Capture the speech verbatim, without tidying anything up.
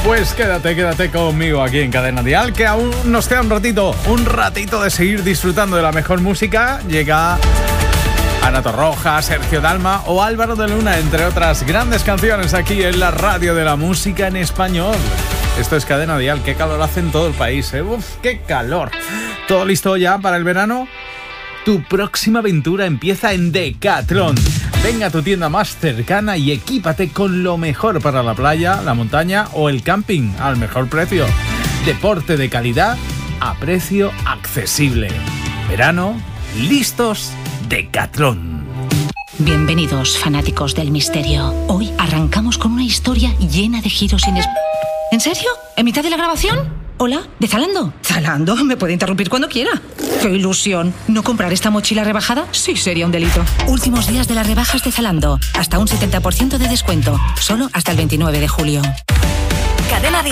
Pues quédate, quédate conmigo aquí en Cadena Dial, que aún nos queda un ratito, un ratito de seguir disfrutando de la mejor música. Llega Ana Torroja, Sergio Dalma o Álvaro de Luna, entre otras grandes canciones aquí en la radio de la música en español. Esto es Cadena Dial. Qué calor hace en todo el país, ¿eh? Uf, qué calor. ¿Todo listo ya para el verano? Tu próxima aventura empieza en Decathlon. Venga a tu tienda más cercana y equípate con lo mejor para la playa, la montaña o el camping al mejor precio. Deporte de calidad a precio accesible. Verano, listos, Decathlon. Bienvenidos, fanáticos del misterio. Hoy arrancamos con una historia llena de giros inesp... ¿En serio? ¿En mitad de la grabación? Hola, ¿de Zalando? ¿Zalando? Me puede interrumpir cuando quiera. ¡Qué ilusión! ¿No comprar esta mochila rebajada? Sí, sería un delito. Últimos días de las rebajas de Zalando. Hasta un setenta por ciento de descuento. Solo hasta el veintinueve de julio. Cadena diez.